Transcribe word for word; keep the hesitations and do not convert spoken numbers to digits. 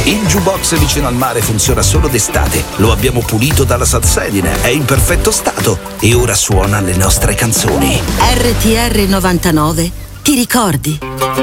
Il jukebox vicino al mare funziona solo d'estate. Lo abbiamo pulito dalla salsedine, è in perfetto stato e ora suona le nostre canzoni. R T R novantanove ti ricordi?